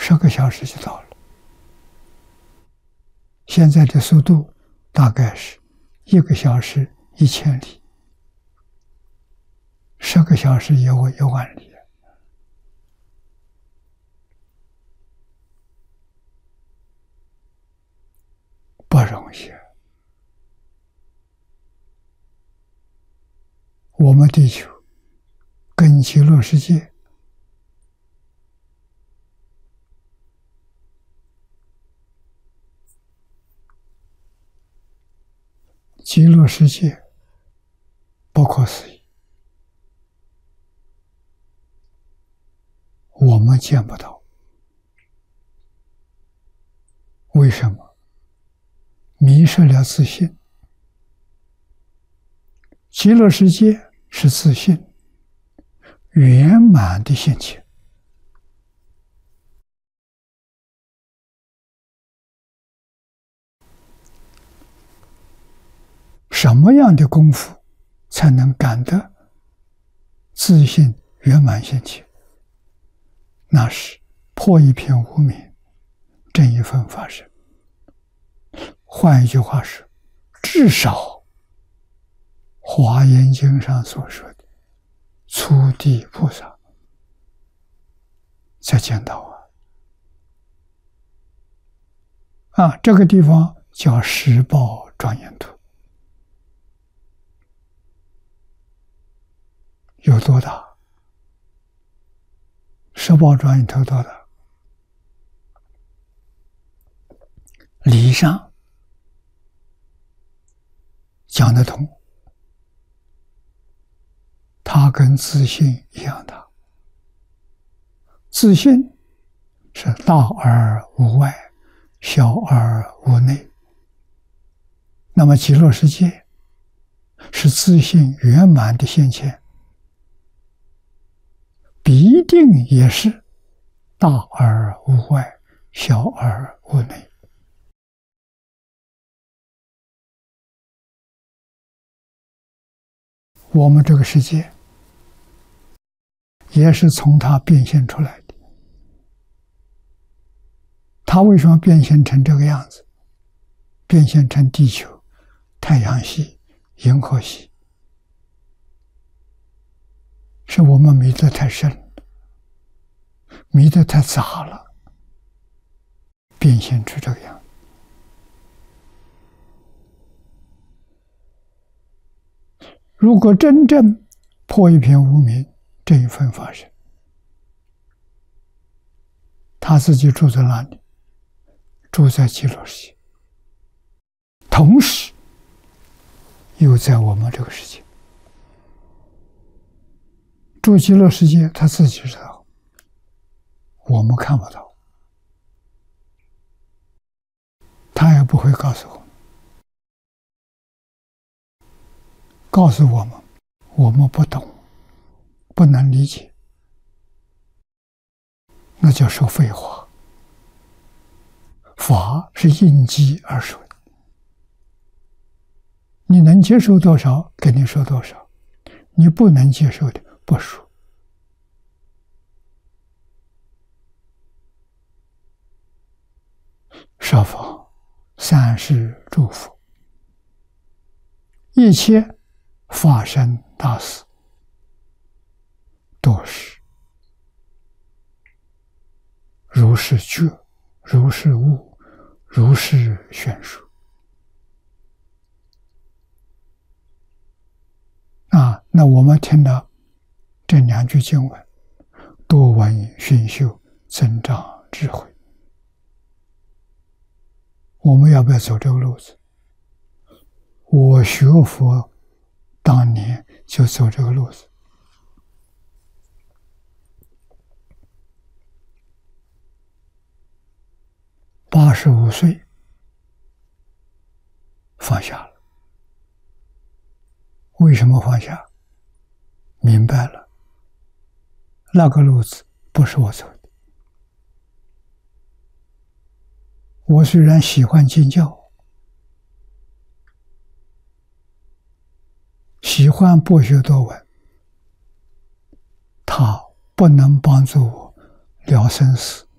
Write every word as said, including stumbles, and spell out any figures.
十个小时就到了。现在的速度大概是一个小时一千里，十个小时有一万里，不容易。我们地球跟极乐世界极乐世界不可思议，我们见不到。为什么？迷失了自信。极乐世界是自信圆满的心情。什么样的功夫才能感得自信圆满心情？那是破一片无明，正一分法身。换一句话说，至少华严经上所说的初地菩萨才见到啊！啊，这个地方叫十报庄严图，有多大？十报庄严图多大？理上讲得通，它跟自信一样大。自信是大而无外，小而无内。那么极乐世界是自信圆满的现前，必定也是大而无外，小而无内。我们这个世界也是从它变现出来的。它为什么变现成这个样子？变现成地球、太阳系、银河系，是我们迷得太深，迷得太杂了，变现出这个样子。如果真正破一片无明，这一分法身，他自己住在哪里？住在极乐世界，同时又在我们这个世界。住极乐世界，他自己知道，我们看不到，他也不会告诉我们。告诉我们，我们不懂，不能理解，那叫说废话。法是应机而说的，你能接受多少，跟你说多少；你不能接受的，不说。设法三世诸佛，一切法身大事，都是如是觉，如是悟，如是宣说。啊，那我们听到这两句经文，多闻熏修，增长智慧。我们要不要走这个路子？我学佛当年就走这个路子。八十五岁放下了。为什么放下？明白了，那个路子不是我走的。我虽然喜欢经教，喜欢博学多闻，它不能帮助我了生死，